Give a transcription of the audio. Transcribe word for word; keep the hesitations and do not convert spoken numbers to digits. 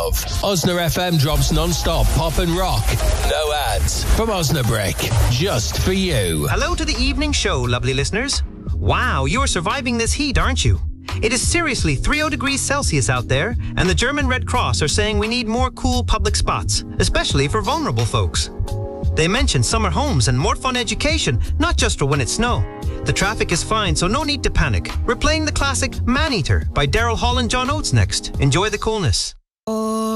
of. Osna F M drops non-stop pop and rock. No ads. From Osnabrick. Just for you. Hello to the evening show, lovely listeners. Wow, you're surviving this heat, aren't you? It is seriously thirty degrees Celsius out there, and the German Red Cross are saying we need more cool public spots, especially for vulnerable folks. They mention summer homes and more fun education, not just for when it's snow. The traffic is fine, so no need to panic. We're playing the classic Man Eater by Daryl Hall and John Oates next. Enjoy the coolness. Oh.